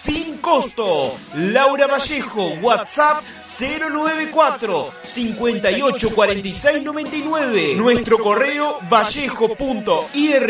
sin costo. Laura Vallejo, WhatsApp 094 58 46 99. Nuestro correo vallejo.ir